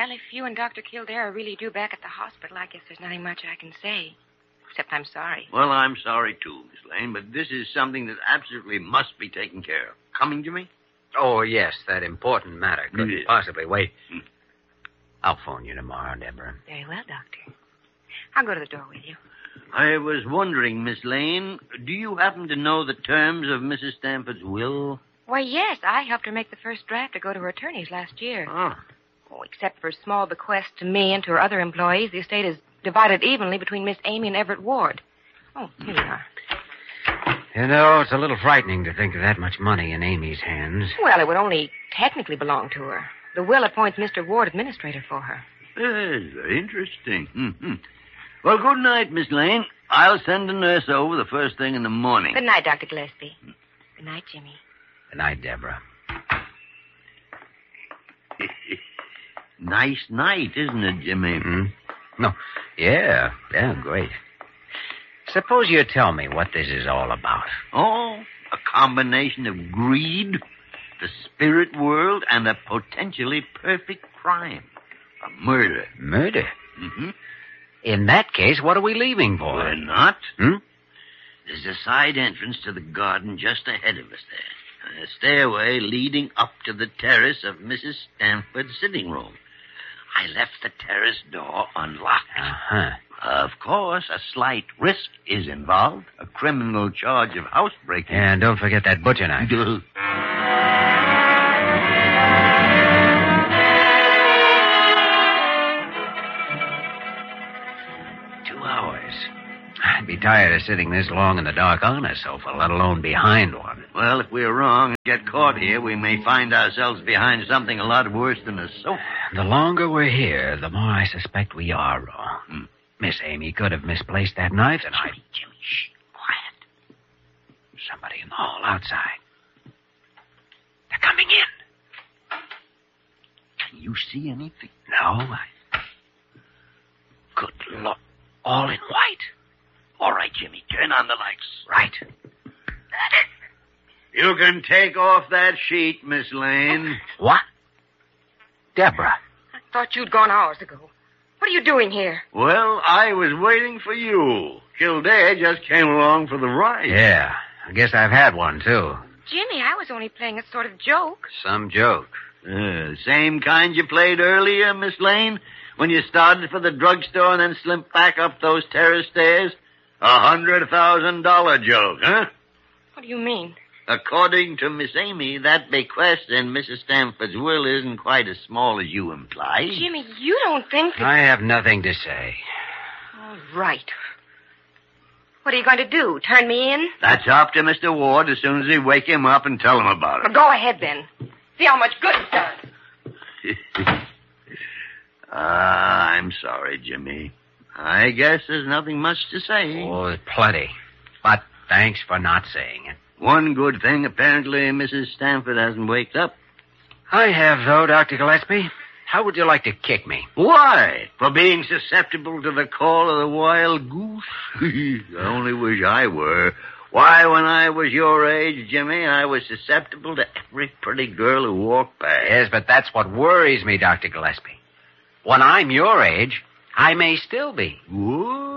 Well, if you and Dr. Kildare are really due back at the hospital, I guess there's nothing much I can say. Except I'm sorry. Well, I'm sorry, too, Miss Lane, but this is something that absolutely must be taken care of. Coming, Jimmy? Oh, yes, that important matter couldn't Yes. possibly wait. I'll phone you tomorrow, Deborah. Very well, Doctor. I'll go to the door with you. I was wondering, Miss Lane, do you happen to know the terms of Mrs. Stanford's will? Why, yes, I helped her make the first draft to go to her attorneys last year. Oh. Oh, except for a small bequest to me and to her other employees, the estate is divided evenly between Miss Amy and Everett Ward. Oh, here you are. You know, it's a little frightening to think of that much money in Amy's hands. Well, it would only technically belong to her. The will appoints Mr. Ward administrator for her. Yes, very interesting. Mm-hmm. Well, good night, Miss Lane. I'll send a nurse over the first thing in the morning. Good night, Dr. Gillespie. Good night, Jimmy. Good night, Deborah. Nice night, isn't it, Jimmy? Hmm? No. Yeah, great. Suppose you tell me what this is all about. Oh, a combination of greed, the spirit world, and a potentially perfect crime. A murder. Murder? Mm-hmm. In that case, what are we leaving for? We're not. Hmm? There's a side entrance to the garden just ahead of us there. And a stairway leading up to the terrace of Mrs. Stanford's sitting room. I left the terrace door unlocked. Uh-huh. Of course, a slight risk is involved. A criminal charge of housebreaking. And don't forget that butcher knife. 2 hours. I'd be tired of sitting this long in the dark on a sofa, let alone behind one. Well, if we're wrong and get caught here, we may find ourselves behind something a lot worse than a sofa. The longer we're here, the more I suspect we are wrong. Miss Amy could have misplaced that knife, and Jimmy, shh, quiet. Somebody in the hall outside. They're coming in. Can you see anything? No, Good Lord. All in white. All right, Jimmy, turn on the lights. Right. You can take off that sheet, Miss Lane. What? Deborah. I thought you'd gone hours ago. What are you doing here? Well, I was waiting for you. Kildare just came along for the ride. Yeah, I guess I've had one, too. Jimmy, I was only playing a sort of joke. Some joke. Same kind you played earlier, Miss Lane, when you started for the drugstore and then slipped back up those terrace stairs? $100,000 joke, huh? What do you mean? According to Miss Amy, that bequest in Mrs. Stanford's will isn't quite as small as you implied. Jimmy, you don't think that... I have nothing to say. All right. What are you going to do, turn me in? That's up to Mr. Ward as soon as we wake him up and tell him about it. Well, go ahead, then. See how much good it does. I'm sorry, Jimmy. I guess there's nothing much to say. Oh, plenty. But thanks for not saying it. One good thing, apparently Mrs. Stanford hasn't waked up. I have, though, Dr. Gillespie. How would you like to kick me? Why? For being susceptible to the call of the wild goose? I only wish I were. Why, when I was your age, Jimmy, I was susceptible to every pretty girl who walked past. Yes, but that's what worries me, Dr. Gillespie. When I'm your age, I may still be. Whoa.